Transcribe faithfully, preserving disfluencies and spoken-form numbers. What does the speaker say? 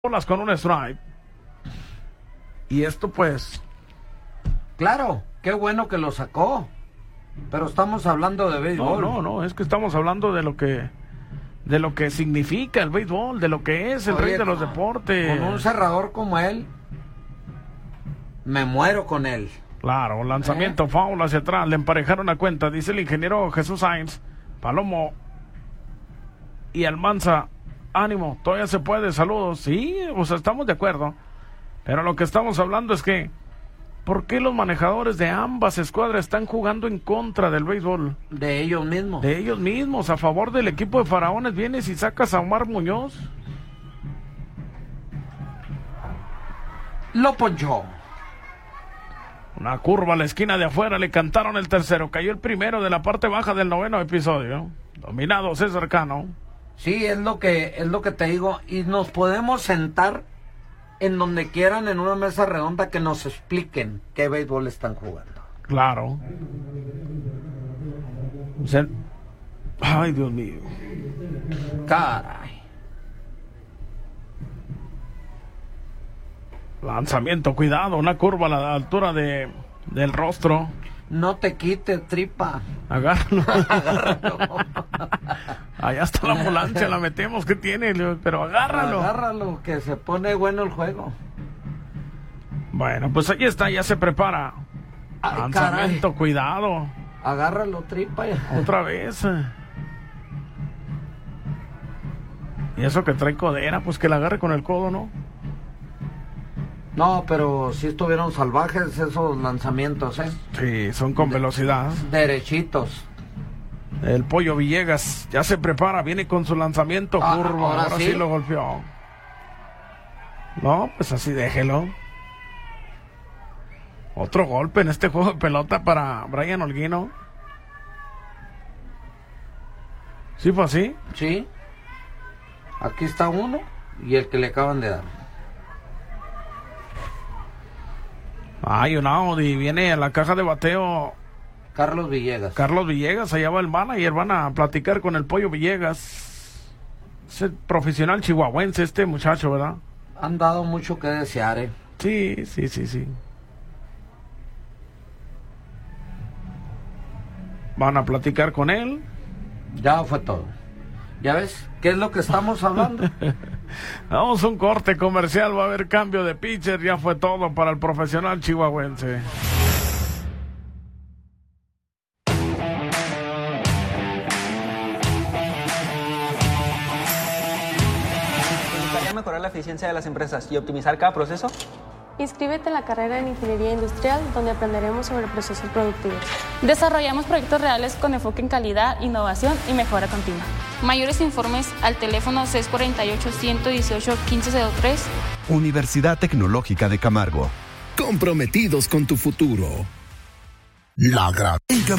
bolas con un strike. Y esto pues... Claro, qué bueno que lo sacó. Pero estamos hablando de béisbol. No, no, no, es que estamos hablando de lo que... de lo que significa el béisbol, de lo que es el Oye, rey de los deportes. Con un cerrador como él, me muero con él. Claro, lanzamiento, ¿Eh? foul hacia atrás, le emparejaron a cuenta, dice el ingeniero Jesús Sainz. Palomo y Almanza, ánimo, todavía se puede, saludos. Sí, o sea, estamos de acuerdo. Pero lo que estamos hablando es que, ¿por qué los manejadores de ambas escuadras están jugando en contra del béisbol? De ellos mismos. De ellos mismos, a favor del equipo de Faraones. Vienes y sacas a Omar Muñoz. Lo ponchó. Una curva a la esquina de afuera, le cantaron el tercero. Cayó el primero de la parte baja del noveno episodio. Dominado César Cano. Sí, es lo que es lo que te digo. Y nos podemos sentar en donde quieran en una mesa redonda que nos expliquen qué béisbol están jugando. Claro. O sea, ay, Dios mío. Caray. Lanzamiento, cuidado, una curva a la altura de del rostro. No te quites, tripa. Agárralo. Agárralo. Allá está la ambulancia, la metemos, ¿qué tiene? Pero agárralo. Agárralo, que se pone bueno el juego. Bueno, pues ahí está, ya se prepara. Ay, Lanzamiento, caray. cuidado. Agárralo, tripa. Otra vez. Y eso que trae codera, pues que la agarre con el codo, ¿no? No, pero sí estuvieron salvajes esos lanzamientos, ¿eh? Sí, son con velocidad. Derechitos. El Pollo Villegas ya se prepara, viene con su lanzamiento Ah, curvo. ¿ahora Ahora sí? sí lo golpeó. No, pues así déjelo. Otro golpe en este juego de pelota para Brian Holguino. ¿Sí fue así? Sí. Aquí está uno y el que le acaban de dar. Hay un Audi, viene a la caja de bateo Carlos Villegas. Carlos Villegas, allá va el manager, van a platicar con el Pollo Villegas. Es el profesional chihuahuense este muchacho, ¿verdad? Han dado mucho que desear, ¿eh? Sí, sí, sí, sí. Van a platicar con él. Ya fue todo. ¿Ya ves? ¿Qué es lo que estamos hablando? Vamos a un corte comercial, va a haber cambio de pitcher, ya fue todo para el profesional chihuahuense. ¿Te gustaría mejorar la eficiencia de las empresas y optimizar cada proceso? Inscríbete en la carrera en Ingeniería Industrial, donde aprenderemos sobre procesos productivos. Desarrollamos proyectos reales con enfoque en calidad, innovación y mejora continua. Mayores informes al teléfono seis cuatro ocho, uno uno ocho, uno cinco cero tres. Universidad Tecnológica de Camargo. Comprometidos con tu futuro. La gran...